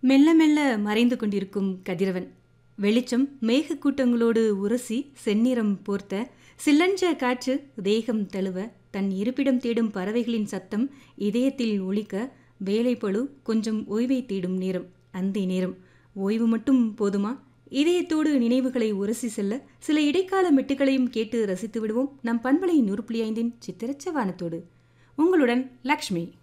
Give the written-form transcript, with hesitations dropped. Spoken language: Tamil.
மெல்ல மெல்ல மறைந்து கொண்டிருக்கும் கதிரவன் வெளிச்சம் மேகக்கூட்டங்களோடு உரசி செந்நிறம் போர்த்த சில்லஞ்ச காற்று தேகம் தழுவ தன் இருப்பிடம் தேடும் பறவைகளின் சத்தம் இதயத்தில் ஒலிக்க வேலைப்பளு கொஞ்சம் ஓய்வை தேடும் நேரம் அந்த நேரம் ஓய்வு மட்டும் போதுமா? இதயத்தோடு நினைவுகளை உரசி செல்ல சில இடைக்கால மெட்டுகளையும் கேட்டு ரசித்து விடுவோம் நம் பண்பலை 100.5 சித்திரச்ச வானத்தோடு. உங்களுடன் லக்ஷ்மி.